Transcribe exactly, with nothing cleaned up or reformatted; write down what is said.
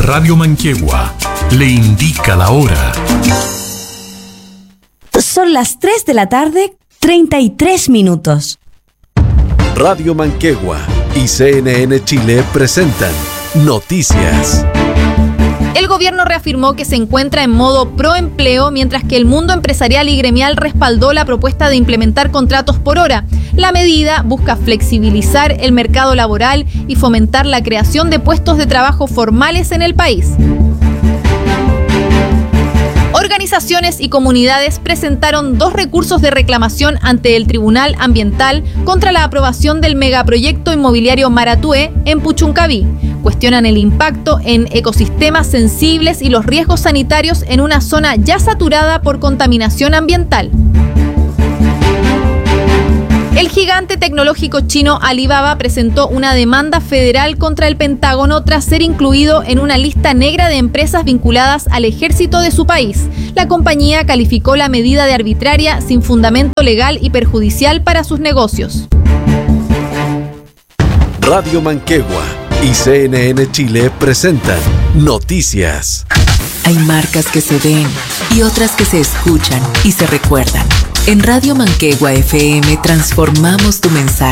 Radio Manquehue le indica la hora. Son las tres de la tarde, treinta y tres minutos. Radio Manquehue y C N N Chile presentan Noticias. El gobierno reafirmó que se encuentra en modo proempleo, mientras que el mundo empresarial y gremial respaldó la propuesta de implementar contratos por hora. La medida busca flexibilizar el mercado laboral y fomentar la creación de puestos de trabajo formales en el país. Organizaciones y comunidades presentaron dos recursos de reclamación ante el Tribunal Ambiental contra la aprobación del megaproyecto inmobiliario Maratué en Puchuncaví. Cuestionan el impacto en ecosistemas sensibles y los riesgos sanitarios en una zona ya saturada por contaminación ambiental. El gigante tecnológico chino Alibaba presentó una demanda federal contra el Pentágono tras ser incluido en una lista negra de empresas vinculadas al ejército de su país. La compañía calificó la medida de arbitraria, sin fundamento legal y perjudicial para sus negocios. Radio Manquehue y C N N Chile presentan Noticias. Hay marcas que se ven y otras que se escuchan y se recuerdan. En Radio Manquehue F M transformamos tu mensaje